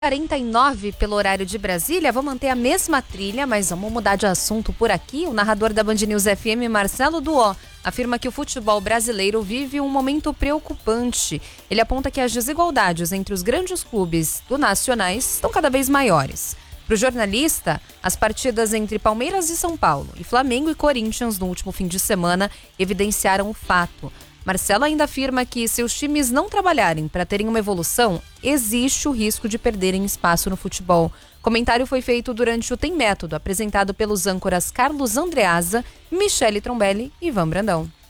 49 pelo horário de Brasília, vou manter a mesma trilha, mas vamos mudar de assunto por aqui. O narrador da Band News FM, Marcelo Duó, afirma que o futebol brasileiro vive um momento preocupante. Ele aponta que as desigualdades entre os grandes clubes do nacionais estão cada vez maiores. Para o jornalista, as partidas entre Palmeiras e São Paulo e Flamengo e Corinthians no último fim de semana evidenciaram o fato. Marcelo ainda afirma que se os times não trabalharem para terem uma evolução, existe o risco de perderem espaço no futebol. O comentário foi feito durante o Tem Método, apresentado pelos âncoras Carlos Andreasa, Michele Trombelli e Ivan Brandão.